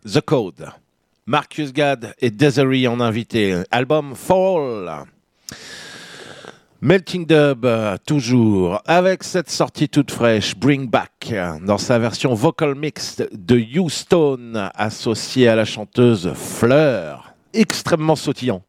The Code. Marcus Gad et Desiree en invité. Album Fall. Melting Dub, toujours, avec cette sortie toute fraîche, Bring Back, dans sa version vocal mixte de You Stone, associée à la chanteuse Fleur. Extrêmement sautillant.